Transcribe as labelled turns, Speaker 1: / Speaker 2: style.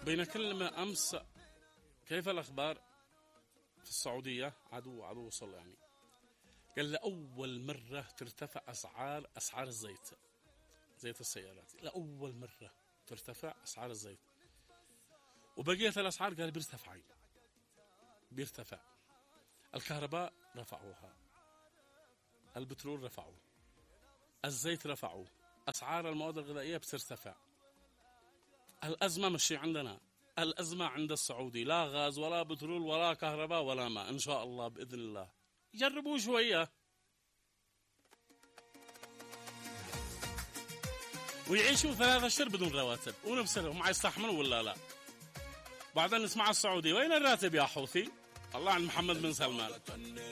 Speaker 1: بين كلمة أمس، كيف الأخبار في السعودية؟ عدو وصل يعني. قال لأول مرة ترتفع أسعار الزيت، زيت السيارات، لأول مرة ترتفع أسعار الزيت. وبقية الأسعار قال بيرتفع. الكهرباء رفعوها، البترول رفعوه، الزيت رفعوه، أسعار المواد الغذائية بترتفع. الأزمة مشي عندنا، الأزمة عند السعودي، لا غاز ولا بترول ولا كهرباء ولا ماء. إن شاء الله بإذن الله جربوا شوية ويعيشوا 3 أشهر بدون رواتب ونفسهم ما يستحملوا ولا لا. بعدين نسمع السعودي وين الراتب يا حوثي؟ الله عن محمد بن سلمان.